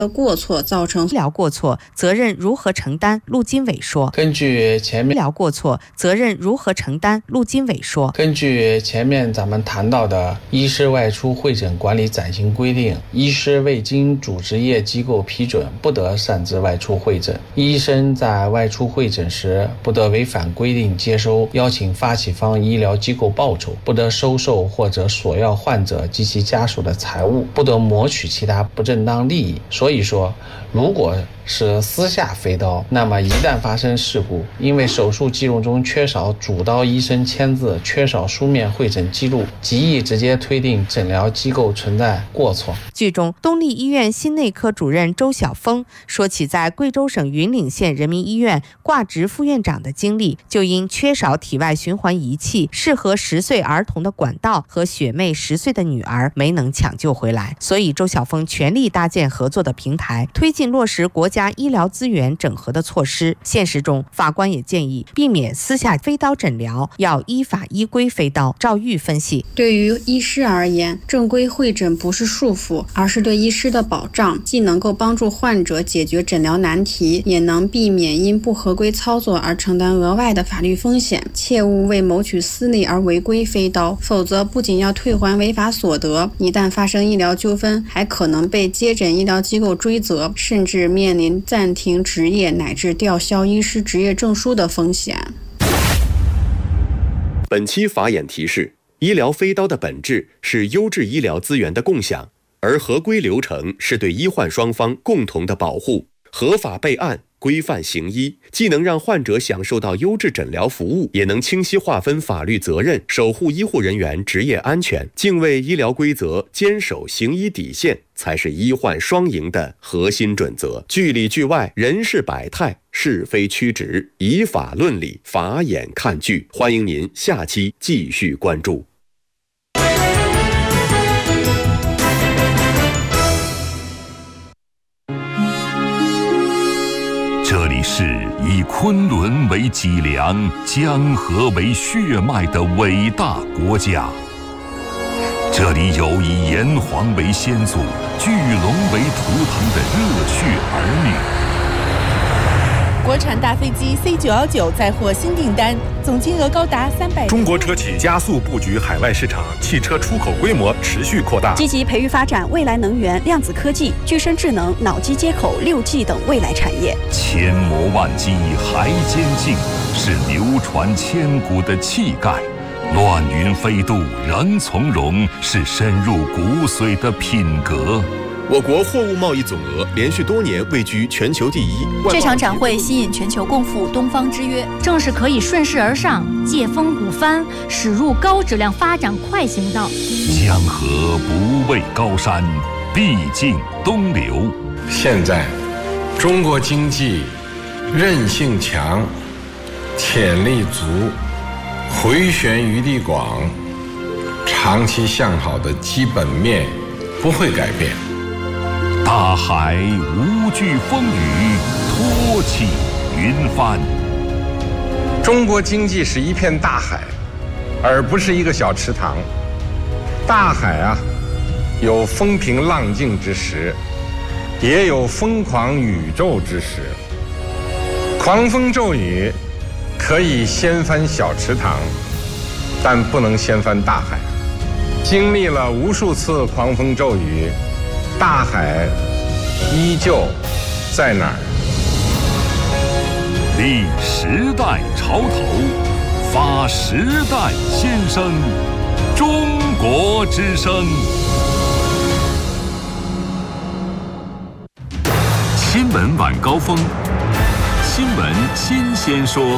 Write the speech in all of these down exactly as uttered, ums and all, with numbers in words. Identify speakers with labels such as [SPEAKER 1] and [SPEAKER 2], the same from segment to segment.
[SPEAKER 1] 过错造成
[SPEAKER 2] 医疗过错，责任如何承担？陆金伟说。
[SPEAKER 3] 根据前面
[SPEAKER 2] 医疗过错，责任如何承担？陆金伟说。
[SPEAKER 3] 根据前面咱们谈到的医师外出会诊管理暂行规定，医师未经主执业机构批准，不得擅自外出会诊。医生在外出会诊时，不得违反规定接收邀请发起方医疗机构报酬，不得收受或者索要患者及其家属的财物，不得谋取其他不正当利益。所以说，如果是私下飞刀，那么一旦发生事故，因为手术记录中缺少主刀医生签字，缺少书面会诊记录，极易直接推定诊疗机构存在过错。
[SPEAKER 2] 剧中，东丽医院心内科主任周晓峰说起在贵州省云岭县人民医院挂职副院长的经历，就因缺少体外循环仪器、适合十岁儿童的管道和学妹十岁的女儿没能抢救回来，所以周晓峰全力搭建合作的平台，推进落实国家医疗资源整合的措施。现实中，法官也建议避免私下飞刀诊疗，要依法依规飞刀。赵玉分析，
[SPEAKER 1] 对于医师而言，正规会诊不是束缚，而是对医师的保障，既能够帮助患者解决诊疗难题，也能避免因不合规操作而承担额外的法律风险。切勿为谋取私利而违规飞刀，否则不仅要退还违法所得，一旦发生医疗纠纷，还可能被接诊医疗机构追责，甚至面临暂停执业乃至吊销医师执业证书的风险。
[SPEAKER 4] 本期法眼提示：医疗飞刀的本质是优质医疗资源的共享，而合规流程是对医患双方共同的保护。合法备案，规范行医，既能让患者享受到优质诊疗服务，也能清晰划分法律责任，守护医护人员职业安全。敬畏医疗规则，坚守行医底线，才是医患双赢的核心准则。剧里剧外，人事百态，是非曲直，以法论理，法眼看剧。欢迎您下期继续关注。
[SPEAKER 5] 这里是以昆仑为脊梁、江河为血脉的伟大国家。这里有以炎黄为先祖、巨龙为图腾的热血儿女。
[SPEAKER 6] 国产大飞机 C 九一九再获新订单，总金额高达三百。
[SPEAKER 7] 中国车企加速布局海外市场，汽车出口规模持续扩大，
[SPEAKER 8] 积极培育发展未来能源、量子科技、具身智能、脑机接口、六 G 等未来产业。
[SPEAKER 5] 千磨万击还坚劲，是流传千古的气概；乱云飞渡仍从容，是深入骨髓的品格。
[SPEAKER 4] 我国货物贸易总额连续多年位居全球第一。
[SPEAKER 9] 这场展会吸引全球共赴东方之约，正是可以顺势而上、借风鼓帆，驶入高质量发展快行道。
[SPEAKER 5] 江河不畏高山，必尽东流。
[SPEAKER 10] 现在，中国经济韧性强，潜力足，回旋余地广，长期向好的基本面不会改变。
[SPEAKER 5] 大海无惧风雨，托起云帆。
[SPEAKER 10] 中国经济是一片大海，而不是一个小池塘。大海啊，有风平浪静之时，也有疯狂宇宙之时。狂风骤雨可以掀翻小池塘，但不能掀翻大海。经历了无数次狂风骤雨，大海依旧在哪儿？
[SPEAKER 5] 立时代潮头，发时代先声，中国之声。新闻晚高峰，新闻新鲜说。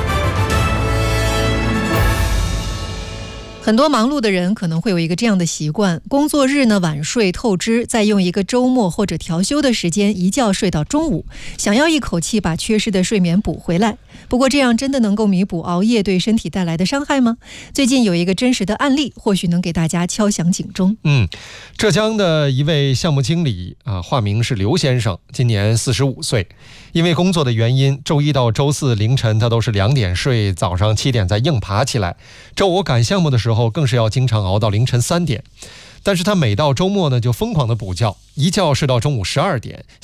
[SPEAKER 11] 很多忙碌的人可能会有一个这样的习惯，工作日呢晚睡透支，再用一个周末或者调休的时间一觉睡到中午，想要一口气把缺失的睡眠补回来。不过这样真的能够弥补熬夜对身体带来的伤害吗？最近有一个真实的案例，或许能给大家敲响警钟。
[SPEAKER 12] 嗯，浙江的一位项目经理啊，化名是刘先生，今年四十五岁。因为工作的原因，周一到周四凌晨他都是两点睡，早上七点再硬爬起来。周五赶项目的时候更是要经常熬到凌晨三点。但是他每到周末呢，就疯狂的补觉，一觉睡到中午十二点。